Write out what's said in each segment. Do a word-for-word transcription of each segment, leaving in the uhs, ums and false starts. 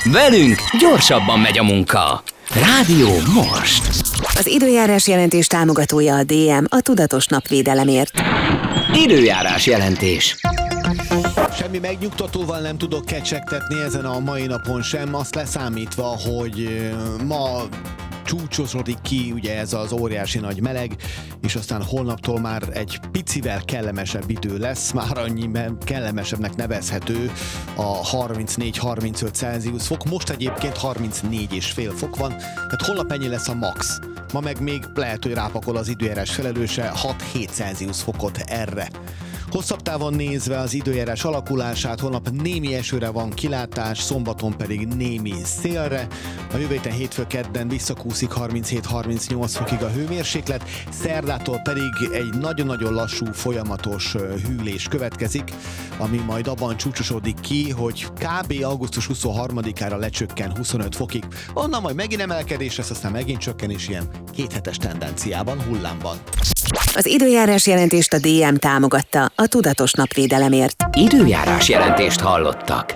Velünk gyorsabban megy a munka. Rádió Most. Az időjárás jelentés támogatója a dé em, a tudatos napvédelemért. Időjárás jelentés. Semmi megnyugtatóval nem tudok kecsegtetni ezen a mai napon sem, azt leszámítva, hogy ma csúcsosodik ki ugye ez az óriási nagy meleg, és aztán holnaptól már egy picivel kellemesebb idő lesz, már annyi kellemesebbnek nevezhető a harmincnégy-harmincöt Celsius fok, most egyébként harmincnégy és fél fok van, tehát holnap ennyi lesz a max. Ma meg még lehet, hogy rápakol az időjárás felelőse hat-hét Celsius fokot erre. Hosszabb távon nézve az időjárás alakulását, holnap némi esőre van kilátás, szombaton pedig némi szélre. A jövő héten hétfő-kedden visszakúszik harminchét-harmincnyolc fokig a hőmérséklet, szerdától pedig egy nagyon-nagyon lassú, folyamatos hűlés következik, ami majd abban csúcsosodik ki, hogy kb. augusztus huszonharmadikára lecsökken huszonöt fokig. Onnan majd megint emelkedés lesz, aztán megint csökkenés ilyen kéthetes tendenciában, hullámban. Az időjárás jelentést a dé em támogatta, a tudatos napvédelemért. Időjárás jelentést hallottak.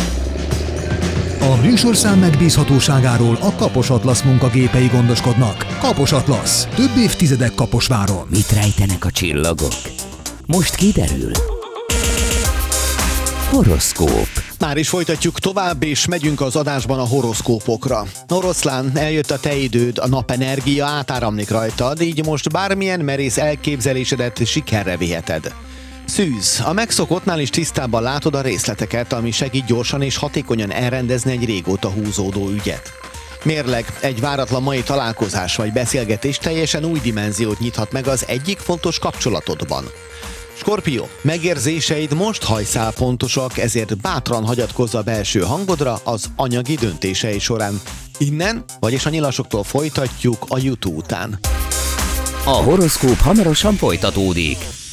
A műsorszám megbízhatóságáról a Kapos Atlasz munkagépei gondoskodnak. Kapos Atlasz. Több évtizedek Kaposváron. Mit rejtenek a csillagok? Most kiderül. Horoszkóp. Már is folytatjuk tovább, és megyünk az adásban a horoszkópokra. Oroszlán, eljött a te időd, a napenergia átáramlik rajtad, így most bármilyen merész elképzelésedet sikerre viheted. Szűz, a megszokottnál is tisztában látod a részleteket, ami segít gyorsan és hatékonyan elrendezni egy régóta húzódó ügyet. Mérleg, egy váratlan mai találkozás vagy beszélgetés teljesen új dimenziót nyithat meg az egyik fontos kapcsolatodban. Skorpió, megérzéseid most hajszál pontosak, ezért bátran hagyatkozz a belső hangodra az anyagi döntései során. Innen, vagyis a nyilasoktól folytatjuk a jutó után. A horoszkóp hamarosan folytatódik.